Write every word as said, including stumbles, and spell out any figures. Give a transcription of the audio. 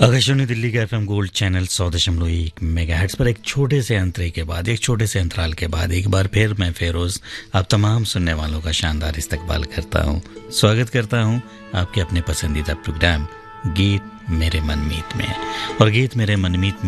आकाशवाणी दिल्ली के FM gold channel सौ दशमलव एक मेगाहर्ट्ज पर एक छोटे से अंतरे के बाद एक छोटे से अंतराल के बाद एक बार फिर मैं फेरोज आप तमाम सुनने वालों का शानदार इस्तकबाल करता हूं, स्वागत करता हूं आपके अपने पसंदीदा प्रोग्राम गीत मेरे मनमीत में। और गीत मेरे मनमीत में